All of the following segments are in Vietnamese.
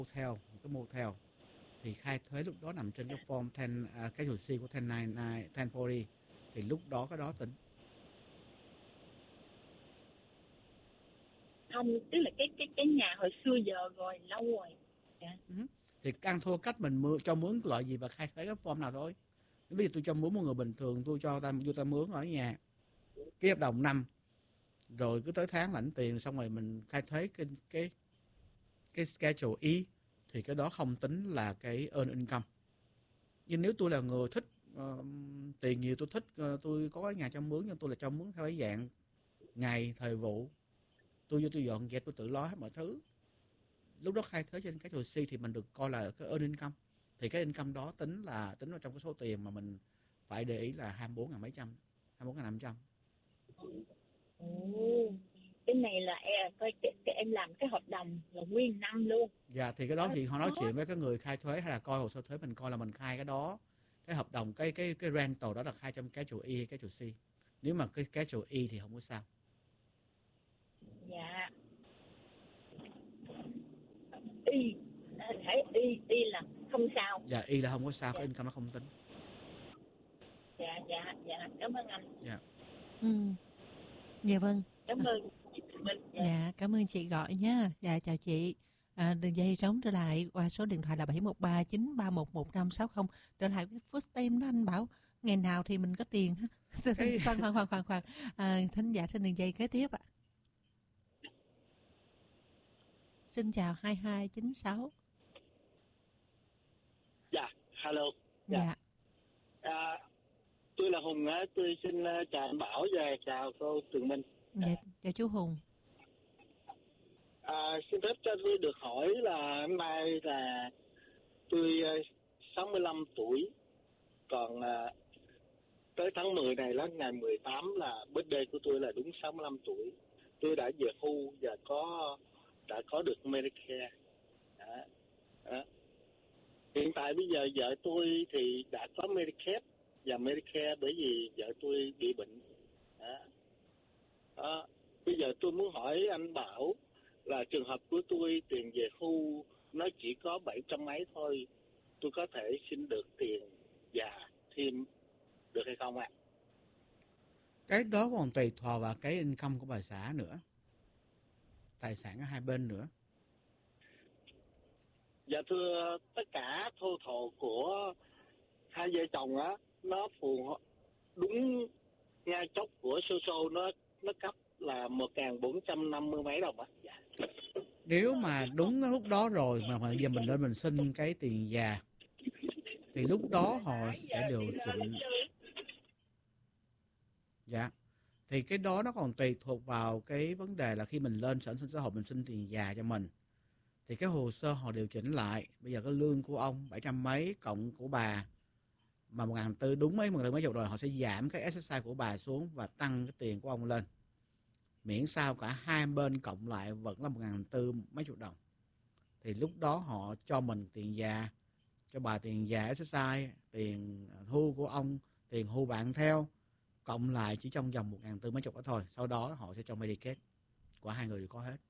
motel, một cái motel, thì khai thuế lúc đó nằm trên cái form 10, cái hồ sơ của 1099, 1040, thì lúc đó cái đó tính. Không, tức là cái nhà hồi xưa giờ rồi, lâu rồi. Dạ. Thì ăn thua cách mình cho mướn loại gì và khai thuế cái form nào thôi. Ví dụ tôi cho mướn một người bình thường, tôi cho vô ta mướn ở nhà, ký hợp đồng 5, rồi cứ tới tháng lãnh tiền, xong rồi mình khai thuế cái schedule E, thì cái đó không tính là cái earn income. Nhưng nếu tôi là người thích tiền nhiều, tôi thích tôi có cái nhà cho mướn, nhưng tôi là cho mướn theo cái dạng ngày thời vụ, tôi vô tôi dọn dẹp, tôi tự lo hết mọi thứ, lúc đó khai thuế trên cái hồ sơ thì mình được coi là cái earn income. Thì cái income đó tính vào trong cái số tiền mà mình phải để ý là 24.000 mấy trăm, 24.500. Ồ, cái này là em làm cái hợp đồng là nguyên năm luôn. Dạ, thì cái đó thì họ nói chuyện với cái người khai thuế hay là coi hồ sơ thuế, mình coi là mình khai cái đó, cái hợp đồng, cái rental đó là khai trong cái chủ E hay cái chủ C. Nếu mà cái chủ E thì không có sao. Dạ. Y, thấy y là không sao. Dạ, E là không có sao, Dạ. cái income nó không tính. Dạ, cảm ơn anh. Dạ. Dạ vâng. Cảm ơn chị Minh. Dạ, cảm ơn chị gọi nha. Dạ, chào chị. Đường dây trống trở lại qua số điện thoại là 713-931-1560. Trở lại cái first time đó, anh bảo ngày nào thì mình có tiền ha. Khoan. Thính giả trên đường dây kế tiếp ạ. Xin chào 2296. Dạ, hello. Dạ. Tôi là Hùng á, tôi xin chào anh Bảo và chào cô Tường Minh. Dạ, chào chú Hùng. Xin phép cho tôi được hỏi là hôm nay là tôi 65 tuổi, còn tới tháng 10 này là ngày 18 là birthday của tôi là đúng 65 tuổi. Tôi đã về hưu và đã có được Medicare. Hiện tại bây giờ vợ tôi thì đã có Medicare và Medicare bởi vì vợ tôi bị bệnh. Bây giờ tôi muốn hỏi anh Bảo là trường hợp của tôi tiền về hưu nó chỉ có 700 mấy thôi, tôi có thể xin được tiền già thêm được hay không ạ? Cái đó còn tùy thuộc vào cái income của bà xã nữa, tài sản ở hai bên nữa. Dạ thưa, tất cả thô thổ của hai vợ chồng á, nó phù hợp đúng ngay chốc của số nó cấp là 1.450 mấy đồng á. Dạ. Nếu mà đúng lúc đó rồi mà giờ mình lên mình xin cái tiền già thì lúc đó họ sẽ điều chỉnh. Dạ. Thì cái đó nó còn tùy thuộc vào cái vấn đề là khi mình lên sở sinh xã hội mình xin tiền già cho mình, thì cái hồ sơ họ điều chỉnh lại. Bây giờ cái lương của ông 700 mấy cộng của bà mà 1.400 đúng mấy chục rồi, họ sẽ giảm cái SSI của bà xuống và tăng cái tiền của ông lên, miễn sao cả hai bên cộng lại vẫn là 1.400 mấy chục đồng. Thì lúc đó họ cho mình tiền già, cho bà tiền già SSI, tiền hưu của ông, tiền hưu bạn theo, cộng lại chỉ trong vòng 1.400 mấy chục đó thôi. Sau đó họ sẽ cho Medicaid của hai người đều có hết.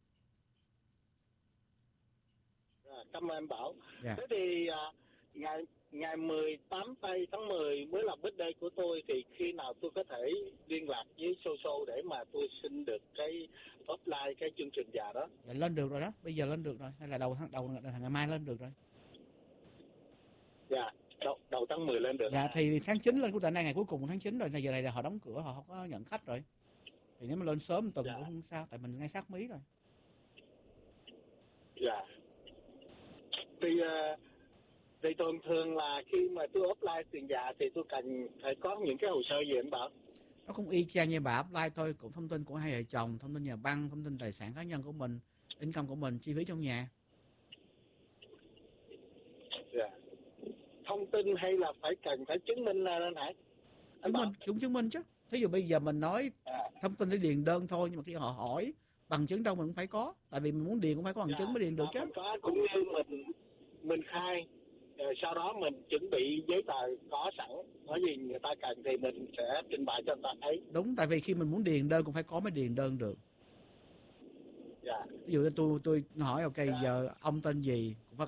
Cảm ơn anh Bảo. Dạ. Thế thì ngày 18 tháng 10 mới là birthday của tôi, thì khi nào tôi có thể liên lạc với Soso để mà tôi xin được cái offline cái chương trình già đó? Dạ, lên được rồi đó, bây giờ lên được rồi, hay là đầu ngày mai lên được rồi. Dạ, đầu tháng 10 lên được. Dạ, thì tháng 9 lên, của tại nay ngày cuối cùng tháng 9 rồi, giờ này là họ đóng cửa, họ không có nhận khách rồi. Thì nếu mà lên sớm một tuần cũng không sao, tại mình ngay sát mí rồi. Dạ. Thì thường là khi mà tôi apply tiền già thì tôi cần phải có những cái hồ sơ gì anh Bảo? Nó cũng y chang như bà apply thôi, cũng thông tin của hai vợ chồng, thông tin nhà băng, thông tin tài sản cá nhân của mình, income của mình, chi phí trong nhà. Dạ. Thông tin hay là cần phải chứng minh lên hả? Chứng minh chứ. Thí dụ bây giờ mình nói thông tin để điền đơn thôi, nhưng mà khi họ hỏi bằng chứng đâu mình cũng phải có, tại vì mình muốn điền cũng phải có bằng chứng mới điền được chứ. Có, cũng như mình khai, rồi sau đó mình chuẩn bị giấy tờ có sẵn, có gì người ta cần thì mình sẽ trình bày cho người ta thấy. Đúng, tại vì khi mình muốn điền đơn cũng phải có mới điền đơn được. Dạ. Ví dụ như tôi hỏi ok, giờ ông tên gì, cũng phải